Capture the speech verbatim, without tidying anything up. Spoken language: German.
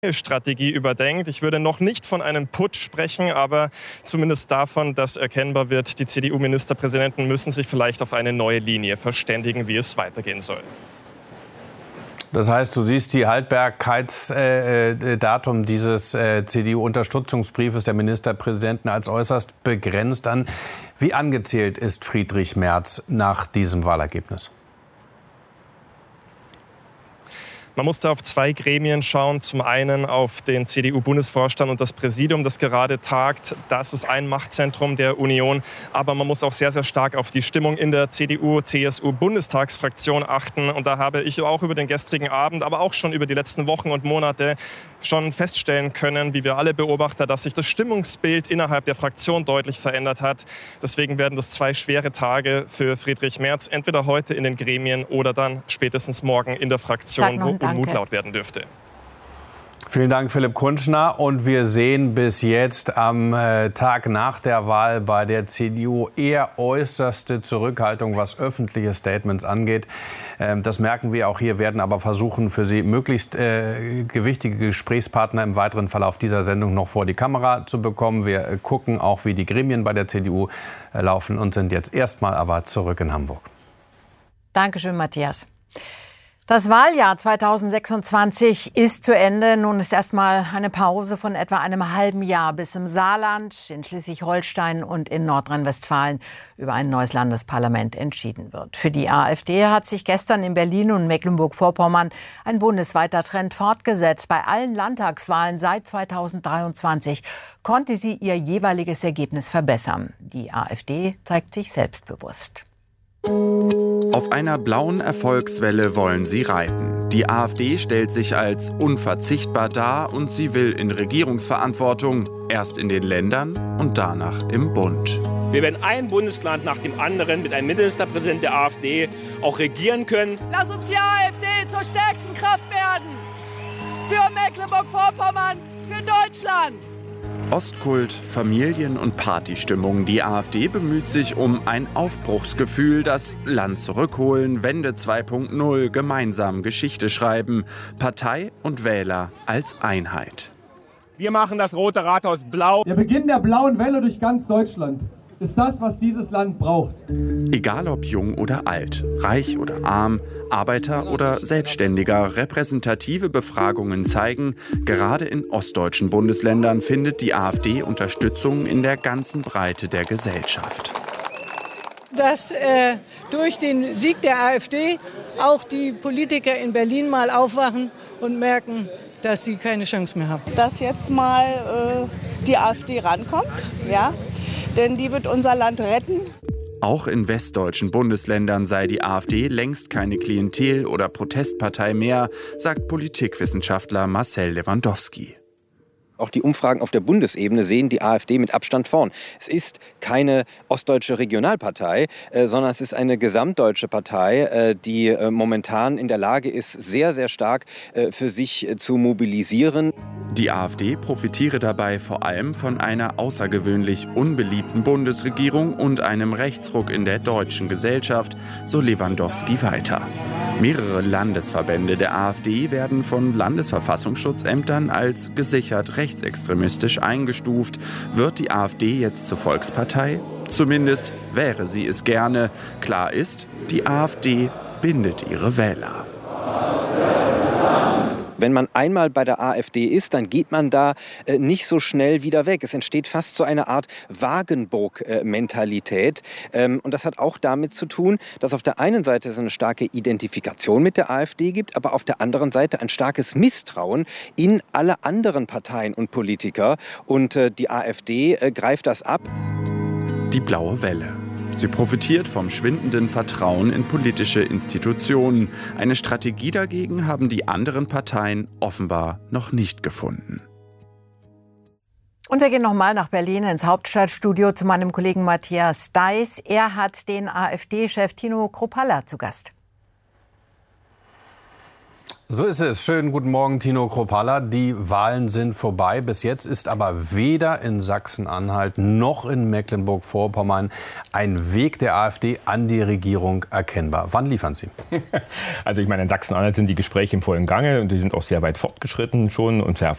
Strategie überdenkt. Ich würde noch nicht von einem Putsch sprechen, aber zumindest davon, dass erkennbar wird, die C D U-Ministerpräsidenten müssen sich vielleicht auf eine neue Linie verständigen, wie es weitergehen soll. Das heißt, du siehst die Haltbarkeitsdatum äh, dieses äh, C D U-Unterstützungsbriefes der Ministerpräsidenten als äußerst begrenzt an. Wie angezählt ist Friedrich Merz nach diesem Wahlergebnis? Man muss da auf zwei Gremien schauen. Zum einen auf den C D U-Bundesvorstand und das Präsidium, das gerade tagt. Das ist ein Machtzentrum der Union. Aber man muss auch sehr, sehr stark auf die Stimmung in der C D U-C S U-Bundestagsfraktion achten. Und da habe ich auch über den gestrigen Abend, aber auch schon über die letzten Wochen und Monate schon feststellen können, wie wir alle Beobachter, dass sich das Stimmungsbild innerhalb der Fraktion deutlich verändert hat. Deswegen werden das zwei schwere Tage für Friedrich Merz, entweder heute in den Gremien oder dann spätestens morgen in der Fraktion, wo Unmut laut werden dürfte. Vielen Dank, Philipp Kunschner. Und wir sehen bis jetzt am äh, Tag nach der Wahl bei der C D U eher äußerste Zurückhaltung, was öffentliche Statements angeht. Ähm, das merken wir auch hier, werden aber versuchen, für Sie möglichst äh, gewichtige Gesprächspartner im weiteren Verlauf dieser Sendung noch vor die Kamera zu bekommen. Wir äh, gucken auch, wie die Gremien bei der C D U äh, laufen und sind jetzt erstmal aber zurück in Hamburg. Dankeschön, Matthias. Das Wahljahr zweitausendsechsundzwanzig ist zu Ende. Nun ist erstmal eine Pause von etwa einem halben Jahr, bis im Saarland, in Schleswig-Holstein und in Nordrhein-Westfalen über ein neues Landesparlament entschieden wird. Für die AfD hat sich gestern in Berlin und Mecklenburg-Vorpommern ein bundesweiter Trend fortgesetzt. Bei allen Landtagswahlen seit zweitausenddreiundzwanzig konnte sie ihr jeweiliges Ergebnis verbessern. Die AfD zeigt sich selbstbewusst. Auf einer blauen Erfolgswelle wollen sie reiten. Die AfD stellt sich als unverzichtbar dar und sie will in Regierungsverantwortung, erst in den Ländern und danach im Bund. Wir werden ein Bundesland nach dem anderen mit einem Ministerpräsidenten der AfD auch regieren können. Lass uns die AfD zur stärksten Kraft werden. Für Mecklenburg-Vorpommern, für Deutschland. Ostkult, Familien- und Partystimmung. Die AfD bemüht sich um ein Aufbruchsgefühl, das Land zurückholen, Wende zwei Punkt null, gemeinsam Geschichte schreiben, Partei und Wähler als Einheit. Wir machen das Rote Rathaus blau. Der Beginn der blauen Welle durch ganz Deutschland ist das, was dieses Land braucht. Egal ob jung oder alt, reich oder arm, Arbeiter oder Selbstständiger, repräsentative Befragungen zeigen, gerade in ostdeutschen Bundesländern findet die AfD Unterstützung in der ganzen Breite der Gesellschaft. Dass äh, durch den Sieg der AfD auch die Politiker in Berlin mal aufwachen und merken, dass sie keine Chance mehr haben. Dass jetzt mal äh, die AfD rankommt, ja. Denn die wird unser Land retten. Auch in westdeutschen Bundesländern sei die AfD längst keine Klientel- oder Protestpartei mehr, sagt Politikwissenschaftler Marcel Lewandowski. Auch die Umfragen auf der Bundesebene sehen die AfD mit Abstand vorn. Es ist keine ostdeutsche Regionalpartei, äh, sondern es ist eine gesamtdeutsche Partei, äh, die äh, momentan in der Lage ist, sehr, sehr stark äh, für sich äh, zu mobilisieren. Die AfD profitiere dabei vor allem von einer außergewöhnlich unbeliebten Bundesregierung und einem Rechtsruck in der deutschen Gesellschaft, so Lewandowski weiter. Mehrere Landesverbände der AfD werden von Landesverfassungsschutzämtern als gesichert rechtsextremistisch eingestuft. Wird die AfD jetzt zur Volkspartei? Zumindest wäre sie es gerne. Klar ist, die AfD bindet ihre Wähler. Wenn man einmal bei der AfD ist, dann geht man da äh, nicht so schnell wieder weg. Es entsteht fast so eine Art Wagenburg-Mentalität. Ähm, und das hat auch damit zu tun, dass auf der einen Seite es eine starke Identifikation mit der AfD gibt, aber auf der anderen Seite ein starkes Misstrauen in alle anderen Parteien und Politiker. Und äh, die AfD äh, greift das ab. Die blaue Welle. Sie profitiert vom schwindenden Vertrauen in politische Institutionen. Eine Strategie dagegen haben die anderen Parteien offenbar noch nicht gefunden. Und wir gehen nochmal nach Berlin ins Hauptstadtstudio zu meinem Kollegen Matthias Deiß. Er hat den AfD-Chef Tino Kruppalla zu Gast. So ist es. Schönen guten Morgen, Tino Kruppalla. Die Wahlen sind vorbei. Bis jetzt ist aber weder in Sachsen-Anhalt noch in Mecklenburg-Vorpommern ein Weg der AfD an die Regierung erkennbar. Wann liefern Sie? Also ich meine, in Sachsen-Anhalt sind die Gespräche im vollen Gange und die sind auch sehr weit fortgeschritten schon und sehr